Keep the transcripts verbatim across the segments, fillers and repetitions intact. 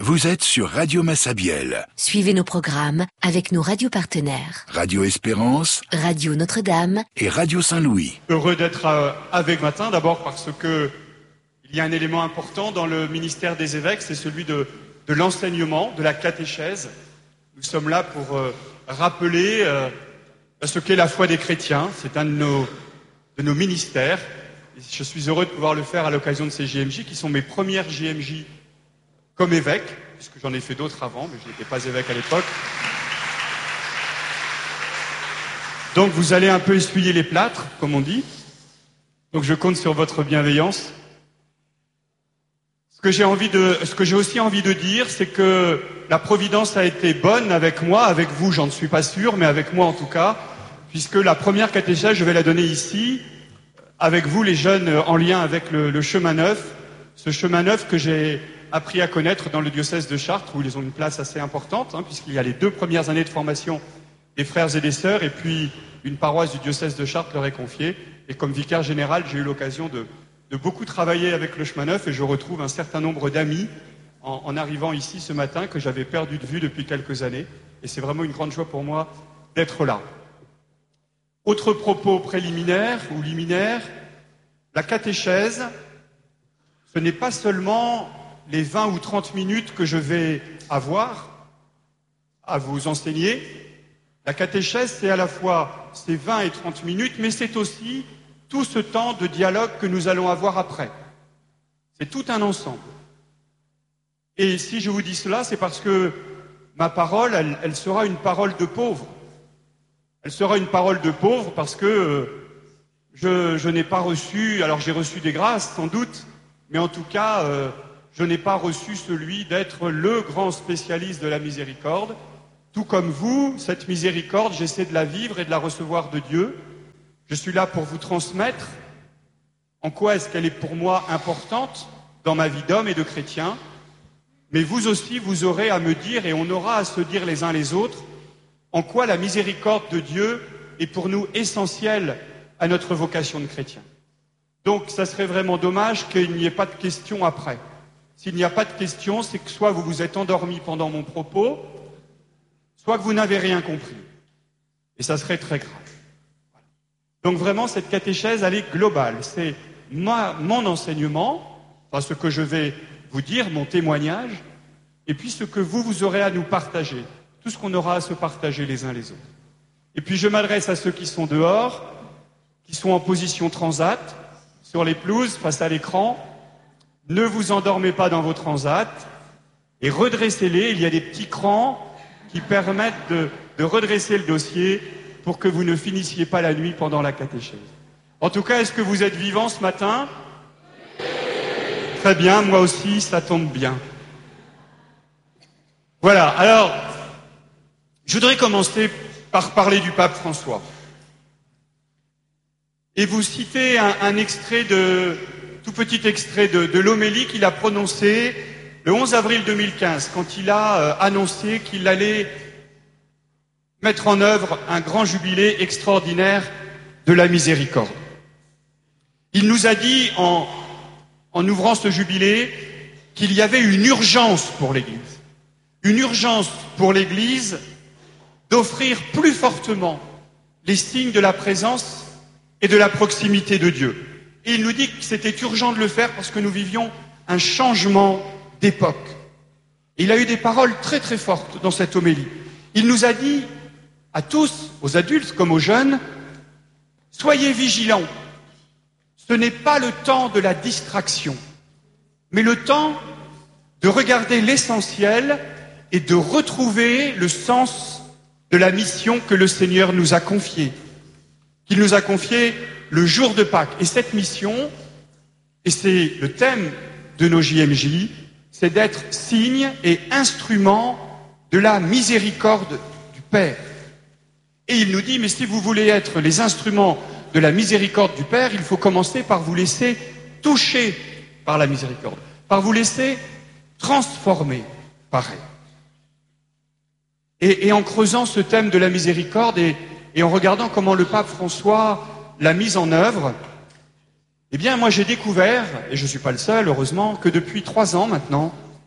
Vous êtes sur Radio Massabielle. Suivez nos programmes avec nos radios partenaires. Radio Espérance, Radio Notre-Dame et Radio Saint-Louis. Heureux d'être avec matin, d'abord parce que il y a un élément important dans le ministère des évêques, c'est celui de, de l'enseignement, de la catéchèse. Nous sommes là pour euh, rappeler euh, ce qu'est la foi des chrétiens. C'est un de nos, de nos ministères. Et je suis heureux de pouvoir le faire à l'occasion de ces J M J, qui sont mes premières J M J comme évêque, puisque j'en ai fait d'autres avant, mais je n'étais pas évêque à l'époque. Donc vous allez un peu essuyer les plâtres, comme on dit. Donc je compte sur votre bienveillance. Ce que j'ai envie de, ce que j'ai aussi envie de dire, c'est que la Providence a été bonne avec moi, avec vous, j'en suis pas sûr, mais avec moi en tout cas, puisque la première catéchèse, je vais la donner ici, avec vous les jeunes, en lien avec le, le chemin neuf, ce chemin neuf que j'ai appris à connaître dans le diocèse de Chartres, où ils ont une place assez importante, hein, puisqu'il y a les deux premières années de formation des frères et des sœurs, et puis une paroisse du diocèse de Chartres leur est confiée. Et comme vicaire général, j'ai eu l'occasion de, de beaucoup travailler avec le chemin neuf, et je retrouve un certain nombre d'amis en, en arrivant ici ce matin que j'avais perdu de vue depuis quelques années. Et c'est vraiment une grande joie pour moi d'être là. Autre propos préliminaire ou liminaire, la catéchèse, ce n'est pas seulement les vingt ou trente minutes que je vais avoir à vous enseigner. La catéchèse, c'est à la fois ces vingt et trente minutes, mais c'est aussi tout ce temps de dialogue que nous allons avoir après. C'est tout un ensemble. Et si je vous dis cela, c'est parce que ma parole, elle, elle sera une parole de pauvre. Elle sera une parole de pauvre parce que euh, je, je n'ai pas reçu, alors j'ai reçu des grâces sans doute, mais en tout cas, euh, je n'ai pas reçu celui d'être le grand spécialiste de la miséricorde. Tout comme vous, cette miséricorde, j'essaie de la vivre et de la recevoir de Dieu. Je suis là pour vous transmettre en quoi est-ce qu'elle est pour moi importante dans ma vie d'homme et de chrétien. Mais vous aussi, vous aurez à me dire, et on aura à se dire les uns les autres, en quoi la miséricorde de Dieu est pour nous essentielle à notre vocation de chrétien. Donc, ça serait vraiment dommage qu'il n'y ait pas de questions après. S'il n'y a pas de questions, c'est que soit vous vous êtes endormi pendant mon propos, soit que vous n'avez rien compris. Et ça serait très grave. Donc vraiment, cette catéchèse, elle est globale. C'est ma, mon enseignement, enfin ce que je vais vous dire, mon témoignage, et puis ce que vous, vous aurez à nous partager, tout ce qu'on aura à se partager les uns les autres. Et puis je m'adresse à ceux qui sont dehors, qui sont en position transat, sur les pelouses, face à l'écran. Ne vous endormez pas dans vos transats et redressez-les. Il y a des petits crans qui permettent de, de redresser le dossier pour que vous ne finissiez pas la nuit pendant la catéchèse. En tout cas, est-ce que vous êtes vivants ce matin? Très bien, moi aussi, ça tombe bien. Voilà, alors, je voudrais commencer par parler du pape François. Et vous citer un, un extrait de... tout petit extrait de, de l'homélie qu'il a prononcé le onze avril deux mille quinze, quand il a euh, annoncé qu'il allait mettre en œuvre un grand jubilé extraordinaire de la miséricorde. Il nous a dit, en, en ouvrant ce jubilé, qu'il y avait une urgence pour l'Église. Une urgence pour l'Église d'offrir plus fortement les signes de la présence et de la proximité de Dieu. Et il nous dit que c'était urgent de le faire parce que nous vivions un changement d'époque. Il a eu des paroles très très fortes dans cette homélie. Il nous a dit à tous, aux adultes comme aux jeunes, soyez vigilants. Ce n'est pas le temps de la distraction, mais le temps de regarder l'essentiel et de retrouver le sens de la mission que le Seigneur nous a confiée, qu'il nous a confiée le jour de Pâques. Et cette mission, et c'est le thème de nos J M J, c'est d'être signe et instrument de la miséricorde du Père. Et il nous dit, mais si vous voulez être les instruments de la miséricorde du Père, il faut commencer par vous laisser toucher par la miséricorde, par vous laisser transformer par elle. Et, et en creusant ce thème de la miséricorde et, et en regardant comment le pape François l'a mise en œuvre, eh bien moi j'ai découvert, et je ne suis pas le seul heureusement, que depuis trois ans maintenant,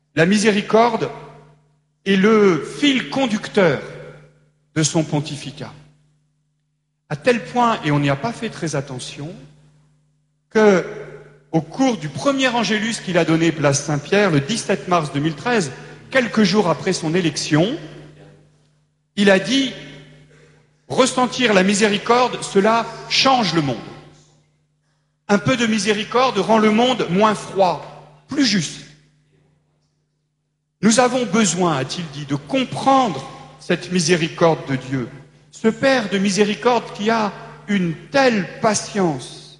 La miséricorde est le fil conducteur de son pontificat. À tel point, et on n'y a pas fait très attention, que au cours du premier angélus qu'il a donné place Saint-Pierre, le dix-sept mars deux mille treize, quelques jours après son élection, il a dit « Ressentir la miséricorde, cela change le monde. Un peu de miséricorde rend le monde moins froid, plus juste. Nous avons besoin, a-t-il dit, de comprendre cette miséricorde de Dieu, ce Père de miséricorde qui a une telle patience. »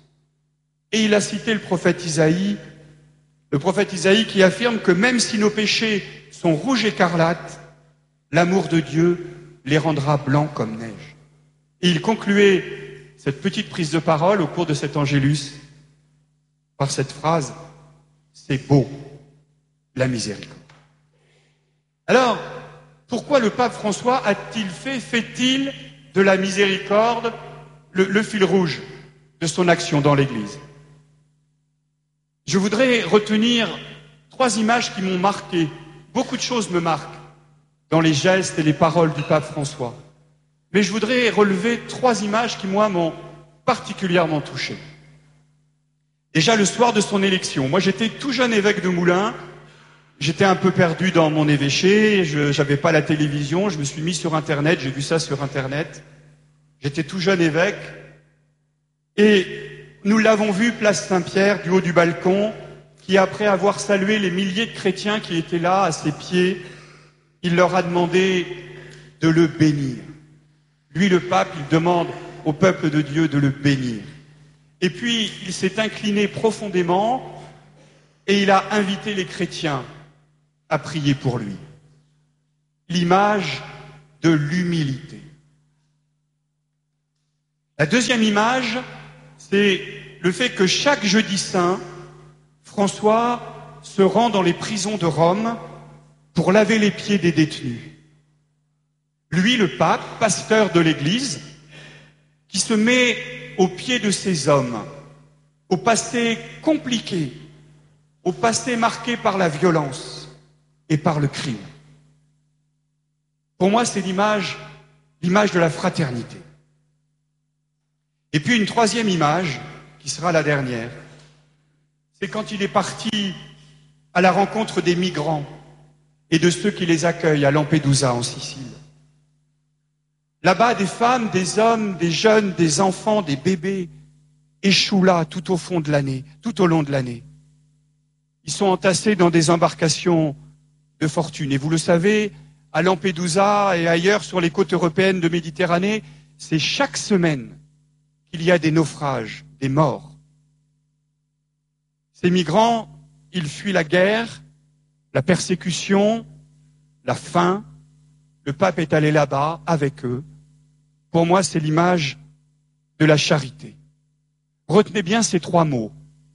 Et il a cité le prophète Isaïe, le prophète Isaïe qui affirme que même si nos péchés sont rouges écarlates, l'amour de Dieu les rendra blancs comme neige. Et il concluait cette petite prise de parole au cours de cet angélus par cette phrase « C'est beau, la miséricorde ». Alors, pourquoi le pape François a-t-il fait, fait-il de la miséricorde le, le fil rouge de son action dans l'Église? Je voudrais retenir trois images qui m'ont marqué. Beaucoup de choses me marquent dans les gestes et les paroles du pape François. Mais je voudrais relever trois images qui, moi, m'ont particulièrement touché. Déjà, le soir de son élection, moi j'étais tout jeune évêque de Moulins, j'étais un peu perdu dans mon évêché, je n'avais pas la télévision, je me suis mis sur Internet, j'ai vu ça sur Internet. J'étais tout jeune évêque et nous l'avons vu, place Saint-Pierre, du haut du balcon, qui après avoir salué les milliers de chrétiens qui étaient là à ses pieds, il leur a demandé de le bénir. Lui, le pape, il demande au peuple de Dieu de le bénir. Et puis, il s'est incliné profondément et il a invité les chrétiens à prier pour lui. L'image de l'humilité. La deuxième image, c'est le fait que chaque jeudi saint, François se rend dans les prisons de Rome pour laver les pieds des détenus. Lui, le pape, pasteur de l'Église, qui se met aux pieds de ces hommes, au passé compliqué, au passé marqué par la violence et par le crime. Pour moi, c'est l'image, l'image de la fraternité. Et puis une troisième image, qui sera la dernière, c'est quand il est parti à la rencontre des migrants et de ceux qui les accueillent à Lampedusa, en Sicile. Là-bas, des femmes, des hommes, des jeunes, des enfants, des bébés échouent là tout au fond de l'année, tout au long de l'année. Ils sont entassés dans des embarcations de fortune. Et vous le savez, à Lampedusa et ailleurs sur les côtes européennes de Méditerranée, c'est chaque semaine qu'il y a des naufrages, des morts. Ces migrants, ils fuient la guerre, la persécution, la faim. Le pape est allé là-bas avec eux. Pour moi, c'est l'image de la charité. Retenez bien ces trois mots.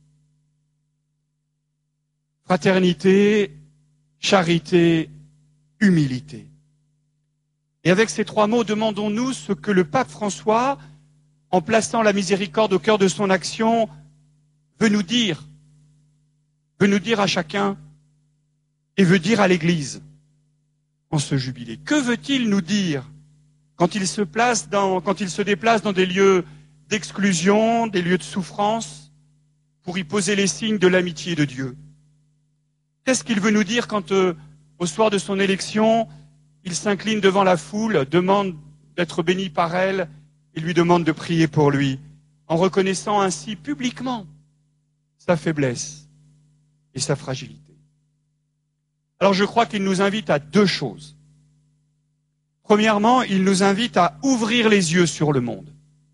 Fraternité, charité, humilité. Et avec ces trois mots, demandons-nous ce que le pape François, en plaçant la miséricorde au cœur de son action, veut nous dire, veut nous dire à chacun et veut dire à l'Église en ce jubilé. Que veut-il nous dire quand il se place dans, quand il se déplace dans des lieux d'exclusion, des lieux de souffrance, pour y poser les signes de l'amitié de Dieu? Qu'est-ce qu'il veut nous dire quand, euh, au soir de son élection, il s'incline devant la foule, demande d'être béni par elle et lui demande de prier pour lui, en reconnaissant ainsi publiquement sa faiblesse et sa fragilité? Alors je crois qu'il nous invite à deux choses. Premièrement, il nous invite à ouvrir les yeux sur le monde.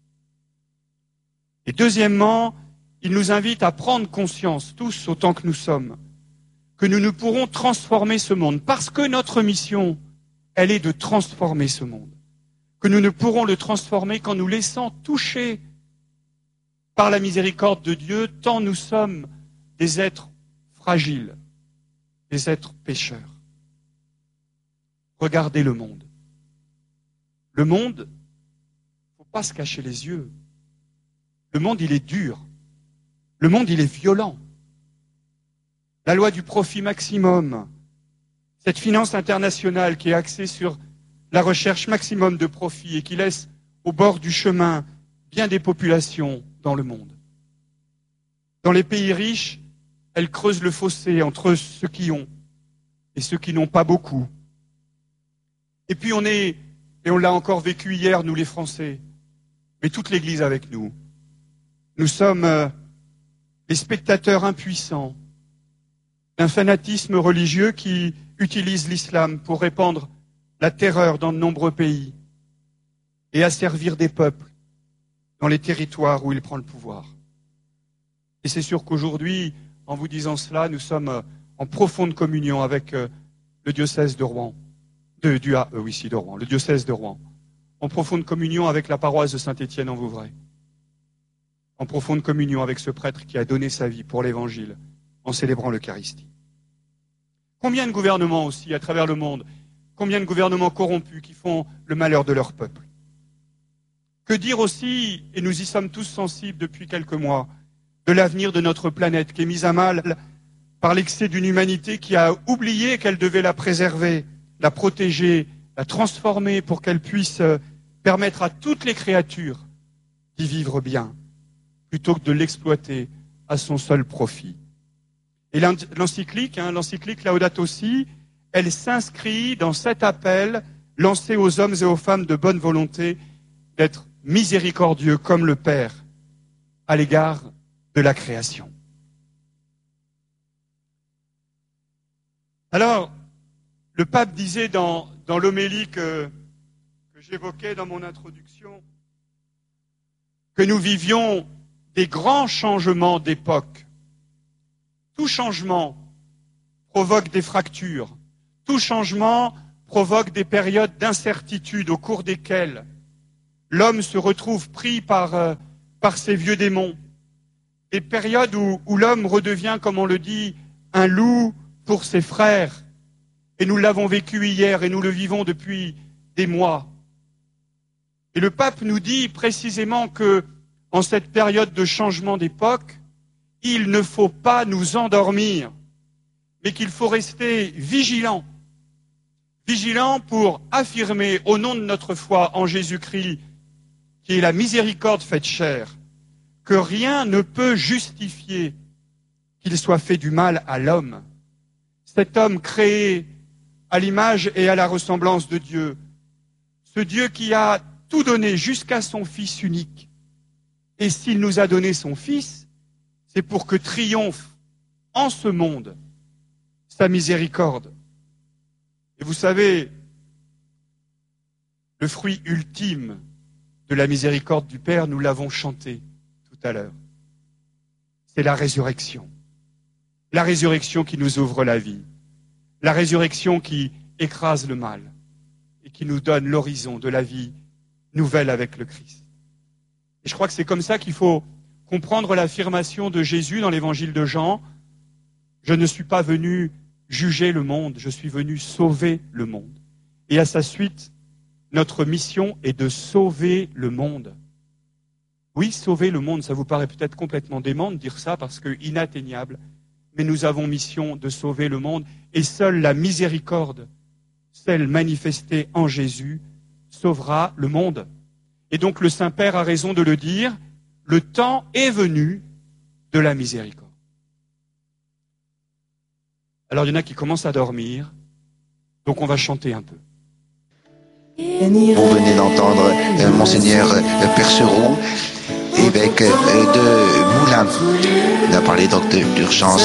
Et deuxièmement, il nous invite à prendre conscience, tous autant que nous sommes, que nous ne pourrons transformer ce monde, parce que notre mission, elle est de transformer ce monde. Que nous ne pourrons le transformer qu'en nous laissant toucher par la miséricorde de Dieu, tant nous sommes des êtres fragiles, des êtres pécheurs. Regardez le monde. Le monde, il ne faut pas se cacher les yeux. Le monde, il est dur. Le monde, il est violent. La loi du profit maximum, Cette finance internationale qui est axée sur la recherche maximum de profit et qui laisse au bord du chemin bien des populations dans le monde. Dans les pays riches, elle creuse le fossé entre ceux qui ont et ceux qui n'ont pas beaucoup. Et puis on est, et on l'a encore vécu hier, nous les Français, mais toute l'Église avec nous. Nous sommes euh, les spectateurs impuissants d'un fanatisme religieux qui utilise l'islam pour répandre la terreur dans de nombreux pays et asservir des peuples dans les territoires où il prend le pouvoir. Et c'est sûr qu'aujourd'hui, en vous disant cela, nous sommes en profonde communion avec le diocèse de Rouen, de, du, ah, euh, oui, si, de Rouen, le diocèse de Rouen, en profonde communion avec la paroisse de Saint-Étienne-en-Vouvray, en profonde communion avec ce prêtre qui a donné sa vie pour l'Évangile en célébrant l'Eucharistie. Combien de gouvernements aussi à travers le monde, combien de gouvernements corrompus qui font le malheur de leur peuple. Que dire aussi, et nous y sommes tous sensibles depuis quelques mois, de l'avenir de notre planète qui est mise à mal par l'excès d'une humanité qui a oublié qu'elle devait la préserver, la protéger, la transformer pour qu'elle puisse permettre à toutes les créatures d'y vivre bien, plutôt que de l'exploiter à son seul profit. Et l'encyclique, hein, l'encyclique Laudato Si, elle s'inscrit dans cet appel lancé aux hommes et aux femmes de bonne volonté d'être miséricordieux comme le Père à l'égard de la création. Alors, le pape disait dans, dans l'homélie que, que j'évoquais dans mon introduction que nous vivions des grands changements d'époque. Tout changement provoque des fractures. Tout changement provoque des périodes d'incertitude au cours desquelles l'homme se retrouve pris par, euh, par ses vieux démons. Des périodes où, où l'homme redevient, comme on le dit, un loup pour ses frères. Et nous l'avons vécu hier et nous le vivons depuis des mois. Et le pape nous dit précisément que, en cette période de changement d'époque, il ne faut pas nous endormir, mais qu'il faut rester vigilants. Vigilants pour affirmer au nom de notre foi en Jésus-Christ, qui est la miséricorde faite chair, que rien ne peut justifier qu'il soit fait du mal à l'homme. Cet homme créé à l'image et à la ressemblance de Dieu, ce Dieu qui a tout donné jusqu'à son Fils unique. Et s'il nous a donné son Fils, c'est pour que triomphe en ce monde sa miséricorde. Et vous savez, le fruit ultime de la miséricorde du Père, nous l'avons chanté tout à l'heure. C'est la résurrection. La résurrection qui nous ouvre la vie. La résurrection qui écrase le mal et qui nous donne l'horizon de la vie nouvelle avec le Christ. Et je crois que c'est comme ça qu'il faut comprendre l'affirmation de Jésus dans l'évangile de Jean. Je ne suis pas venu juger le monde, je suis venu sauver le monde. Et à sa suite, notre mission est de sauver le monde. Oui, sauver le monde, ça vous paraît peut-être complètement dément de dire ça parce que inatteignable, mais nous avons mission de sauver le monde et seule la miséricorde, celle manifestée en Jésus, sauvera le monde. Et donc le Saint-Père a raison de le dire, le temps est venu de la miséricorde. Alors il y en a qui commencent à dormir, donc on va chanter un peu. Vous venez d'entendre euh, Monseigneur euh, Perceroux, évêque euh, de Moulins. Il a parlé donc d'urgence